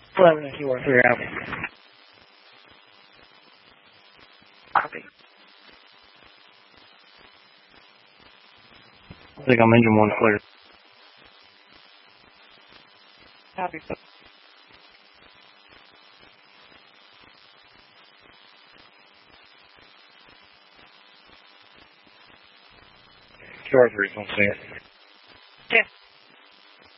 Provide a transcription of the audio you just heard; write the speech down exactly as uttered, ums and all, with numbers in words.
eleven Q R three out. Copy. I think I'm engine one clear. Copy. Q R three, don't see it.